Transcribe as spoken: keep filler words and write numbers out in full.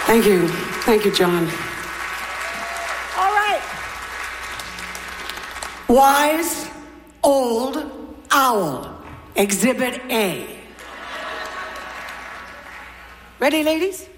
Thank you. Thank you, John. All right. Wise Old Owl, Exhibit A. Ready, ladies?